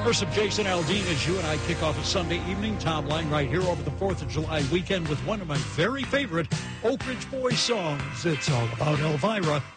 Versus Jason Aldean as you and I kick off a Sunday evening. Tom Lang right here over the 4th of July weekend with one of my very favorite Oak Ridge Boys songs. It's all about Elvira.